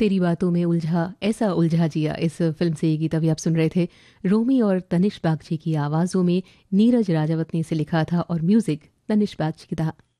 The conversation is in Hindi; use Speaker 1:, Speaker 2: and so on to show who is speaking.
Speaker 1: तेरी बातों में उलझा ऐसा उलझा जिया, इस फिल्म से ये गीत अभी आप सुन रहे थे। रोमी और तनिष बागची की आवाज़ों में नीरज राजावत ने इसे लिखा था और म्यूज़िक तनिष बागची का था।